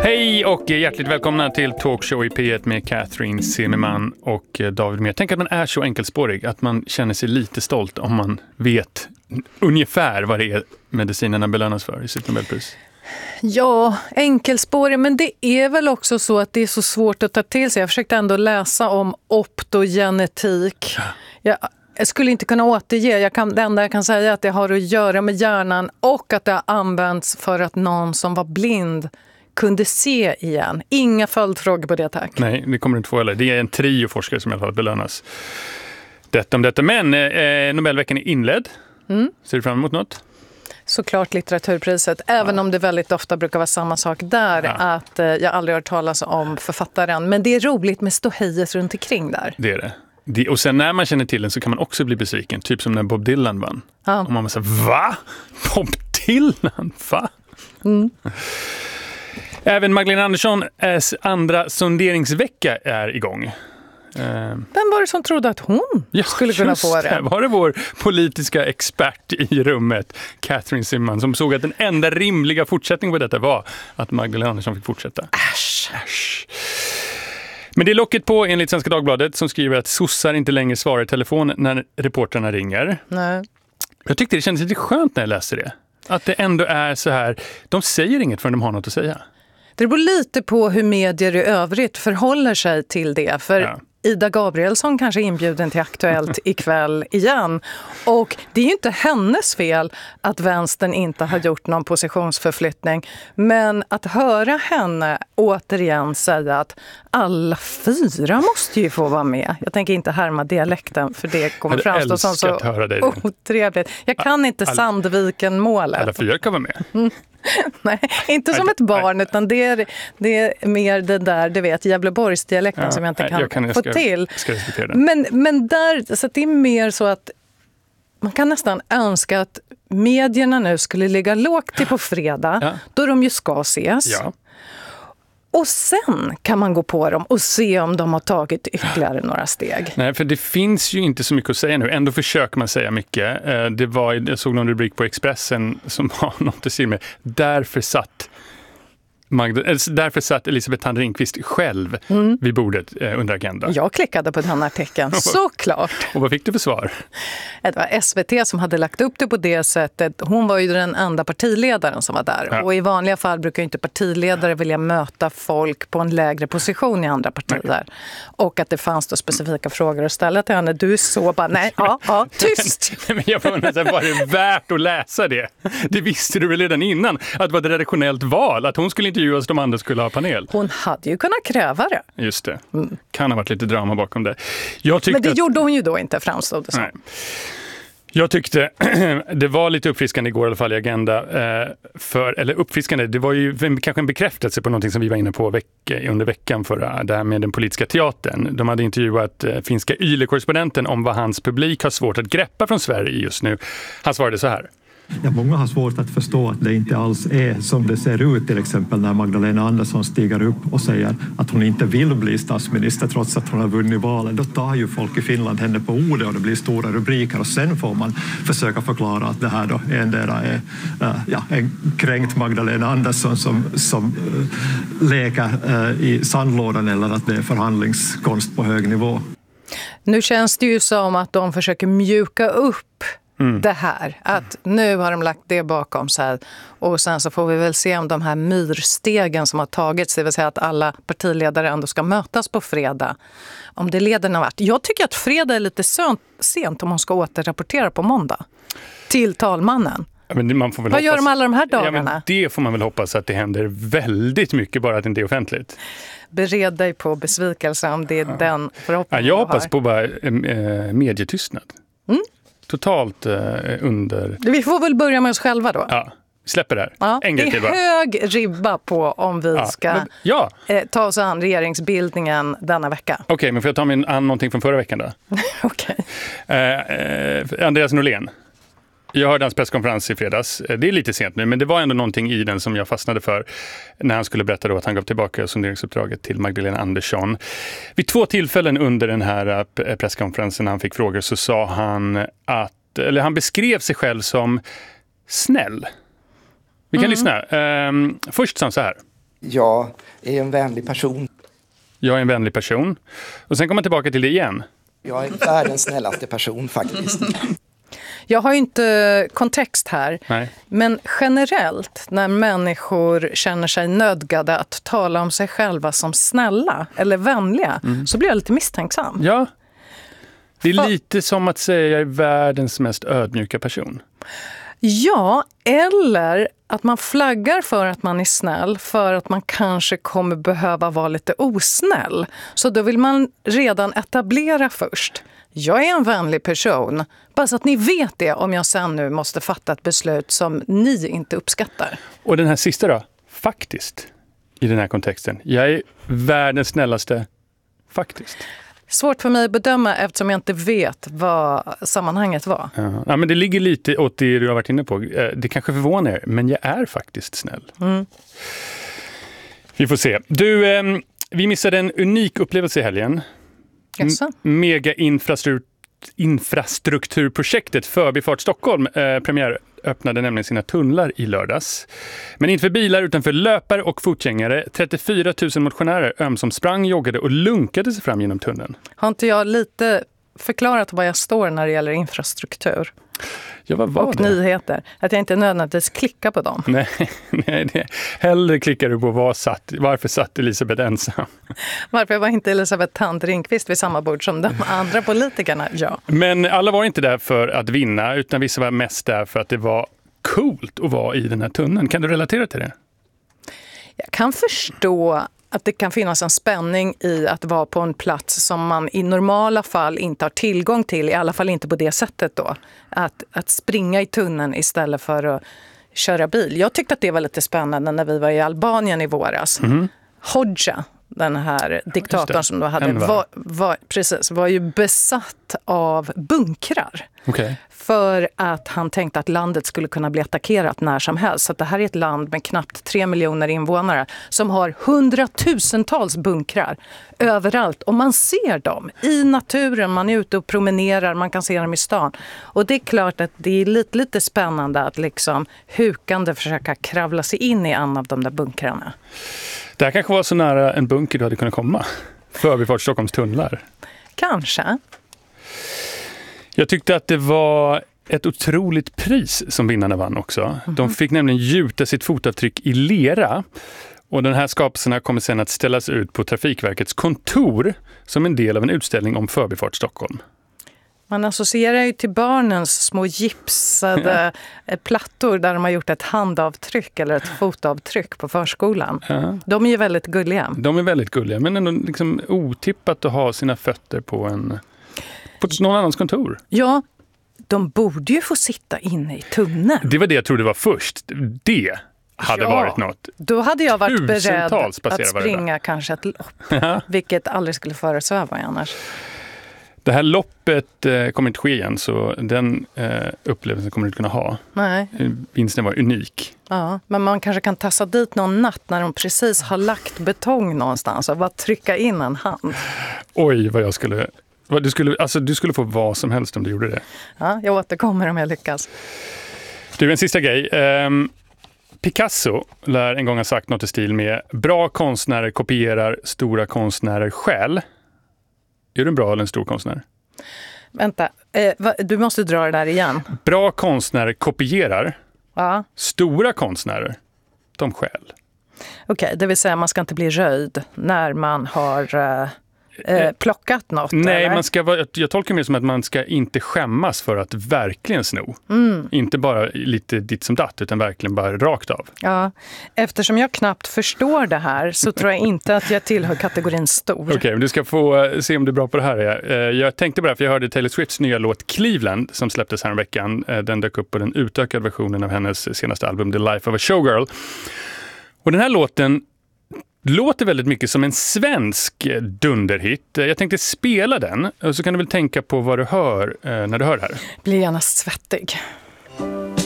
Hej och hjärtligt välkomna till Talkshow i P1 med Catherine Zimmerman och David Mer. Tänk att man är så enkelspårig att man känner sig lite stolt om man vet ungefär vad det är medicinerna belönas för i sitt Nobelpris. Ja, enkelspårig, men det är väl också så att det är så svårt att ta till sig. Jag försökte ändå läsa om optogenetik. Jag skulle inte kunna återge. Det enda jag kan säga är att det har att göra med hjärnan och att det har använts för att någon som var blind kunde se igen. Inga följdfrågor på det, tack. Nej, det kommer inte få heller. Det är en trio forskare som i alla fall belönas. Detta om detta. Men Nobelveckan är inledd. Ser du fram emot något? Såklart litteraturpriset, även om det väldigt ofta brukar vara samma sak där, att jag aldrig har hört talas om författaren. Men det är roligt med ståhejet runt omkring där. Det är det. Och sen när man känner till den så kan man också bli besviken. Typ som när Bob Dylan vann. Ja. Och man säger, va? Bob Dylan? Va? Även Magdalena Anderssons andra sonderingsvecka är igång. Vem var det som trodde att hon skulle kunna få det? Var det vår politiska expert i rummet, Catherine Zimmerman, som såg att den enda rimliga fortsättningen på detta var att Magdalena Andersson fick fortsätta? Äsch. Men det är locket på enligt Svenska Dagbladet som skriver att sossar inte längre svarar i telefon när reporterna ringer. Nej. Jag tyckte det kändes lite skönt när jag läste det. Att det ändå är så här, de säger inget förrän de har något att säga. Det beror lite på hur medier i övrigt förhåller sig till det. För Ida Gabrielsson kanske är inbjuden till Aktuellt ikväll igen. Och det är ju inte hennes fel att vänstern inte har gjort någon positionsförflyttning. Men att höra henne återigen säga att alla fyra måste ju få vara med. Jag tänker inte härma dialekten för det kommer framstå som så otrevligt. Jag kan inte Sandviken-målet. Alla fyra kan vara med. Nej, inte som ett barn, utan det är mer det där, du vet, Gävleborgsdialekten som jag inte kan få till. Men där, så att det är mer så att man kan nästan önska att medierna nu skulle ligga lågt till på fredag, då de ju ska ses. Ja. Och sen kan man gå på dem och se om de har tagit ytterligare några steg. Nej, för det finns ju inte så mycket att säga nu. Ändå försöker man säga mycket. Jag såg någon rubrik på Expressen som har något att säga med. Därför satt Elisabeth Thand Ringqvist själv vid bordet under Agenda. Jag klickade på den artikeln, såklart. Och vad fick du för svar? Det var SVT som hade lagt upp det på det sättet. Hon var ju den enda partiledaren som var där. Ja. Och i vanliga fall brukar inte partiledare vilja möta folk på en lägre position i andra partier. Nej. Och att det fanns då specifika frågor att ställa till henne. Du är så bara, tyst! Men jag undrar, var det värt att läsa det? Det visste du väl redan innan. Att det var ett redaktionellt val. Att hon skulle intervjuas, de andra skulle ha panel. Hon hade ju kunnat kräva det. Just det. Kan ha varit lite drama bakom det. Men det gjorde hon ju då inte, framstod det som. Nej. Jag tyckte det var lite uppfriskande igår i alla fall i Agenda. Eller uppfriskande, det var ju kanske en bekräftelse på någonting som vi var inne på under veckan förra, det här med den politiska teatern. De hade intervjuat finska YLE-korrespondenten om vad hans publik har svårt att greppa från Sverige just nu. Han svarade så här. Ja, många har svårt att förstå att det inte alls är som det ser ut, till exempel när Magdalena Andersson stiger upp och säger att hon inte vill bli statsminister trots att hon har vunnit valen. Då tar ju folk i Finland henne på ordet och det blir stora rubriker och sen får man försöka förklara att det här då är en kränkt Magdalena Andersson som leker i sandlådan eller att det är förhandlingskonst på hög nivå. Nu känns det ju som att de försöker mjuka upp det här, att nu har de lagt det bakom sig och sen så får vi väl se om de här myrstegen som har tagits, det vill säga att alla partiledare ändå ska mötas på fredag, om det leder någon vart. Jag tycker att fredag är lite sent om man ska återrapportera på måndag till talmannen. Men man får väl Vad gör de alla de här dagarna? Ja, men det får man väl hoppas att det händer väldigt mycket, bara att det inte är offentligt. Bered dig på besvikelse om det är den förhoppningen. Jag hoppas på bara medietystnad. Totalt under... Vi får väl börja med oss själva då. Ja, släpper det här. Ja, en det är hög ribba på om vi ska ta oss an regeringsbildningen denna vecka. Okej, men får jag ta mig an någonting från förra veckan då? Okej. Andreas Norlén. Jag hörde hans presskonferens i fredags. Det är lite sent nu, men det var ändå någonting i den som jag fastnade för när han skulle berätta då att han gav tillbaka sonderingsuppdraget till Magdalena Andersson. Vid 2 tillfällen under den här presskonferensen när han fick frågor så sa han han beskrev sig själv som snäll. Vi kan lyssna. Först sa han så här. Jag är en vänlig person. Jag är en vänlig person. Och sen kommer man tillbaka till det igen. Jag är världens snällaste person faktiskt. Jag har ju inte kontext här, Nej. men generellt när människor känner sig nödgade att tala om sig själva som snälla eller vänliga så blir jag lite misstänksam. Ja, det är lite som att säga jag är världens mest ödmjuka person. Ja, eller att man flaggar för att man är snäll för att man kanske kommer behöva vara lite osnäll. Så då vill man redan etablera först. Jag är en vänlig person. Bara så att ni vet det om jag sen nu måste fatta ett beslut som ni inte uppskattar. Och den här sista då? Faktiskt. I den här kontexten. Jag är världens snällaste. Faktiskt. Svårt för mig att bedöma eftersom jag inte vet vad sammanhanget var. Ja, men det ligger lite åt det du har varit inne på. Det kanske förvånar er, men jag är faktiskt snäll. Vi får se. Du, vi missade en unik upplevelse i helgen. Mega-infrastrukturprojektet Förbifart Stockholm premiär öppnade nämligen sina tunnlar i lördags. Men inte för bilar utan för löpare och fotgängare. 34 000 motionärer ömsom sprang, joggade och lunkade sig fram genom tunneln. Har inte jag lite förklarat vad jag står när det gäller infrastruktur? Ja, vad var och det? Nyheter. Att jag inte nödvändigtvis klickar på dem. Nej, hellre klickar du på varför satt Elisabeth ensam. Varför var inte Elisabeth Thand Ringqvist vid samma bord som de andra politikerna? Ja. Men alla var inte där för att vinna utan vissa var mest där för att det var coolt att vara i den här tunneln. Kan du relatera till det? Jag kan förstå att det kan finnas en spänning i att vara på en plats som man i normala fall inte har tillgång till, i alla fall inte på det sättet då. Att springa i tunneln istället för att köra bil. Jag tyckte att det var lite spännande när vi var i Albanien i våras. Hodja, den här diktatorn som då hade var ju besatt av bunkrar. Okay. För att han tänkte att landet skulle kunna bli attackerat när som helst. Så att det här är ett land med knappt 3 miljoner invånare som har hundratusentals bunkrar överallt. Och man ser dem i naturen, man är ute och promenerar, man kan se dem i stan. Och det är klart att det är lite spännande att liksom hukande försöka kravla sig in i en av de där bunkrarna. Det här kanske var så nära en bunker du hade kunnat komma. Förbifart Stockholms tunnlar. Kanske. Jag tyckte att det var ett otroligt pris som vinnarna vann också. De fick nämligen gjuta sitt fotavtryck i lera. Och den här skapelserna kommer sedan att ställas ut på Trafikverkets kontor som en del av en utställning om Förbifart Stockholm. Man associerar ju till barnens små gipsade plattor där de har gjort ett handavtryck eller ett fotavtryck på förskolan. Ja. De är ju väldigt gulliga. De är väldigt gulliga, men ändå liksom otippat att ha sina fötter på någon annans kontor. Ja, de borde ju få sitta inne i tunneln. Det var det jag trodde var först. Det hade varit något. Då hade jag varit beredd att springa kanske ett lopp. Vilket aldrig skulle föresväva mig annars. Det här loppet kommer inte ske igen, så den upplevelsen kommer du inte kunna ha. Nej. Vinsten var unik. Ja, men man kanske kan tassa dit någon natt när de precis har lagt betong någonstans och bara trycka in en hand. Oj, vad jag skulle... Du skulle få vad som helst om du gjorde det. Ja, jag återkommer om jag lyckas. Du, en sista grej. Picasso lär en gång ha sagt något i stil med: bra konstnärer kopierar, stora konstnärer stjäl. Är du en bra eller en stor konstnär? Vänta, du måste dra det där igen. Bra konstnärer kopierar. Ja. Stora konstnärer, de stjäl. Okej, det vill säga man ska inte bli röjd när man har plockat något? Nej, eller? Jag tolkar det som att man ska inte skämmas för att verkligen sno. Inte bara lite ditt som datt, utan verkligen bara rakt av. Ja, eftersom jag knappt förstår det här så tror jag inte att jag tillhör kategorin stor. Okej, men du ska få se om du är bra på det här. Jag tänkte bara, för jag hörde Taylor Swifts nya låt Cleveland som släpptes här en veckan. Den dök upp på den utökade versionen av hennes senaste album The Life of a Showgirl. Och den här låten låter väldigt mycket som en svensk dunderhit. Jag tänkte spela den, och så kan du väl tänka på vad du hör när du hör det här. Blir gärna svettig.